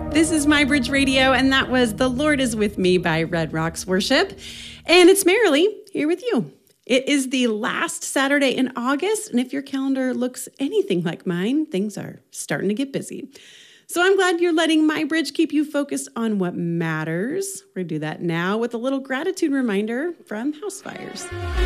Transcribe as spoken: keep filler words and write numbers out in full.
This is My Bridge Radio, and that was The Lord is With Me by Red Rocks Worship. And it's Marilee here with you. It is the last Saturday in August, and if your calendar looks anything like mine, things are starting to get busy. So I'm glad you're letting My Bridge keep you focused on what matters. We're going to do that now with a little gratitude reminder from House Fires.